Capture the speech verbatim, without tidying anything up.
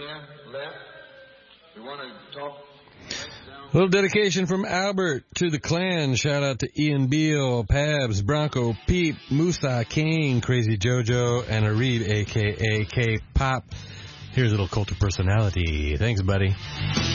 there left. We want to talk. A little dedication from Albert to the clan. Shout out to Ian Beal, Pabs, Bronco, Pete, Musa, King, Crazy Jojo, and Areeb, a k a. K-Pop. Here's a little cult of personality. Thanks, buddy.